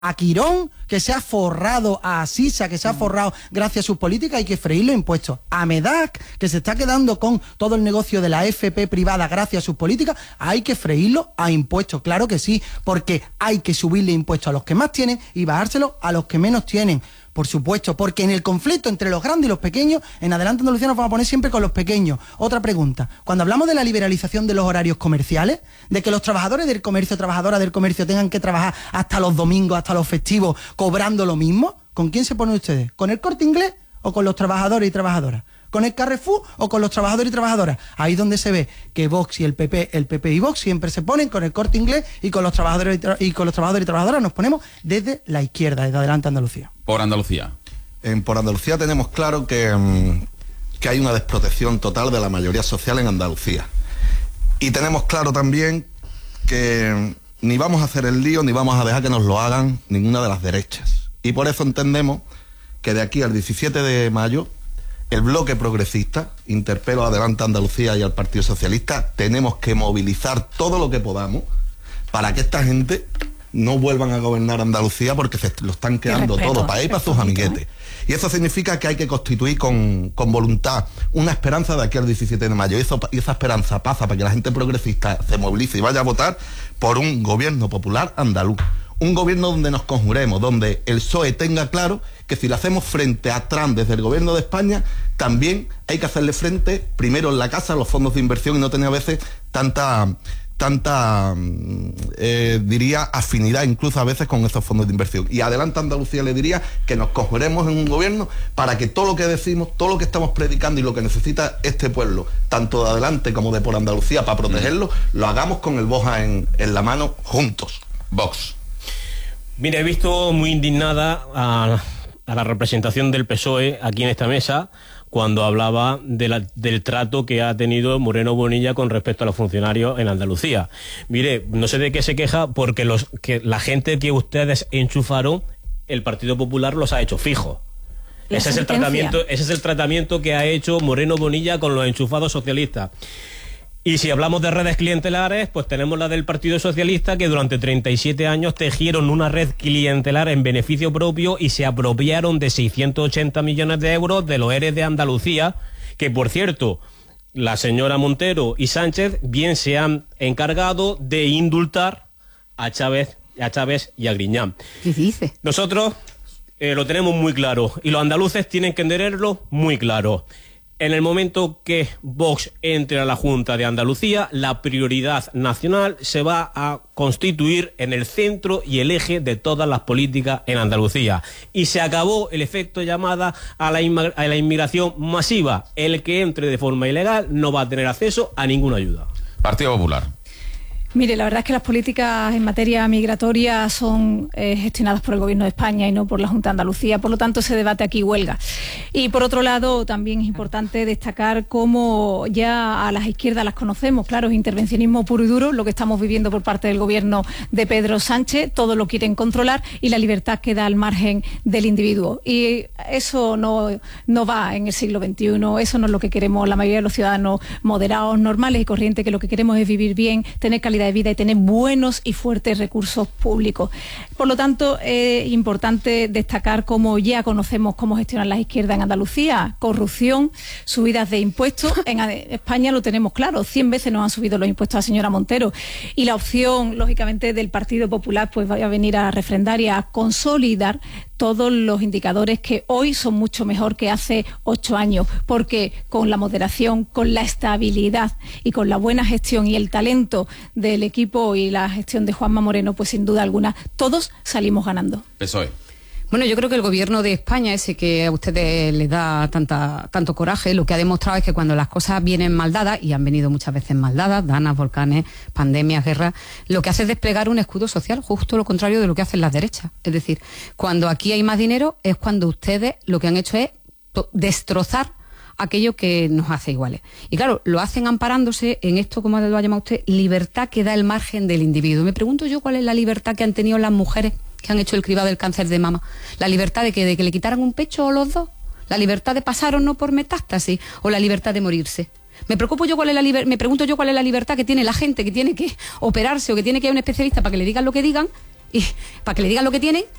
A Quirón, que se ha forrado, a Asisa, que se ha forrado gracias a sus políticas, hay que freír los impuestos. A Medac, que se está quedando con todo el negocio de la FP privada gracias a sus políticas, hay que freírlo a impuestos, claro que sí, porque hay que subirle impuestos a los que más tienen y bajárselos a los que menos tienen. Por supuesto, porque en el conflicto entre los grandes y los pequeños, en Adelante Andalucía nos vamos a poner siempre con los pequeños. Otra pregunta, cuando hablamos de la liberalización de los horarios comerciales, de que los trabajadores del comercio, trabajadoras del comercio tengan que trabajar hasta los domingos, hasta los festivos, cobrando lo mismo, ¿con quién se ponen ustedes? ¿Con el Corte Inglés o con los trabajadores y trabajadoras? ¿Con el Carrefour o con los trabajadores y trabajadoras? Ahí es donde se ve que Vox y el PP y Vox siempre se ponen con el Corte Inglés y con los trabajadores y trabajadoras nos ponemos desde la izquierda, desde Adelante Andalucía. Por Andalucía. Por Andalucía tenemos claro que hay una desprotección total de la mayoría social en Andalucía. Y tenemos claro también que ni vamos a hacer el lío ni vamos a dejar que nos lo hagan ninguna de las derechas. Y por eso entendemos que de aquí al 17 de mayo el bloque progresista, interpelo a Adelante Andalucía y al Partido Socialista, tenemos que movilizar todo lo que podamos para que esta gente no vuelvan a gobernar Andalucía, porque se lo están quedando todo para ir para sus amiguetes. Y eso significa que hay que constituir con voluntad una esperanza de aquí al 17 de mayo. Y esa esperanza pasa para que la gente progresista se movilice y vaya a votar por un gobierno popular andaluz. Un gobierno donde nos conjuremos, donde el PSOE tenga claro que si le hacemos frente a Trump desde el gobierno de España, también hay que hacerle frente primero en la casa a los fondos de inversión y no tener a veces tanta diría afinidad incluso a veces con esos fondos de inversión. Y Adelante Andalucía le diría que nos conjuremos en un gobierno para que todo lo que decimos, todo lo que estamos predicando y lo que necesita este pueblo, tanto de Adelante como de Por Andalucía, para protegerlo, lo hagamos con el Boja en la mano juntos. Vox. Mira, he visto muy indignada a la representación del PSOE aquí en esta mesa cuando hablaba del trato que ha tenido Moreno Bonilla con respecto a los funcionarios en Andalucía. Mire, no sé de qué se queja, porque la gente que ustedes enchufaron, el Partido Popular los ha hecho fijos. Ese es el tratamiento que ha hecho Moreno Bonilla con los enchufados socialistas. Y si hablamos de redes clientelares, pues tenemos la del Partido Socialista, que durante 37 años tejieron una red clientelar en beneficio propio y se apropiaron de 680 millones de euros de los ERE de Andalucía, que por cierto, la señora Montero y Sánchez bien se han encargado de indultar a Chávez y a Griñán. ¿Qué dice? Nosotros lo tenemos muy claro y los andaluces tienen que tenerlo muy claro. En el momento que Vox entre a la Junta de Andalucía, la prioridad nacional se va a constituir en el centro y el eje de todas las políticas en Andalucía. Y se acabó el efecto llamada a la inmigración masiva. El que entre de forma ilegal no va a tener acceso a ninguna ayuda. Partido Popular. Mire, la verdad es que las políticas en materia migratoria son gestionadas por el Gobierno de España y no por la Junta de Andalucía, por lo tanto ese debate aquí huelga. Y por otro lado, también es importante destacar cómo ya a las izquierdas las conocemos, claro, es intervencionismo puro y duro, lo que estamos viviendo por parte del Gobierno de Pedro Sánchez, todo lo quieren controlar y la libertad queda al margen del individuo. Y eso no va en el siglo XXI, eso no es lo que queremos la mayoría de los ciudadanos moderados, normales y corrientes, que lo que queremos es vivir bien, tener calidad de vida y tener buenos y fuertes recursos públicos. Por lo tanto, es importante destacar cómo ya conocemos cómo gestionan las izquierdas en Andalucía: corrupción, subidas de impuestos. En España lo tenemos claro, 100 veces nos han subido los impuestos a la señora Montero, y la opción, lógicamente, del Partido Popular pues va a venir a refrendar y a consolidar todos los indicadores que hoy son mucho mejor que hace 8 años, porque con la moderación, con la estabilidad y con la buena gestión y el talento del equipo y la gestión de Juanma Moreno, pues sin duda alguna todos salimos ganando. PSOE. Bueno, yo creo que el Gobierno de España, ese que a ustedes les da tanto coraje, lo que ha demostrado es que cuando las cosas vienen mal dadas, y han venido muchas veces mal dadas, danas, volcanes, pandemias, guerras, lo que hace es desplegar un escudo social, justo lo contrario de lo que hacen las derechas. Es decir, cuando aquí hay más dinero es cuando ustedes lo que han hecho es destrozar aquello que nos hace iguales. Y claro, lo hacen amparándose en esto, como lo ha llamado usted, libertad que da el margen del individuo. Me pregunto yo cuál es la libertad que han tenido las mujeres que han hecho el cribado del cáncer de mama. La libertad de que le quitaran un pecho o los dos. La libertad de pasar o no por metástasis. O la libertad de morirse. Me pregunto yo cuál es la libertad que tiene la gente que tiene que operarse o que tiene que ir a un especialista para que le digan lo que digan, y para que le digan lo que tienen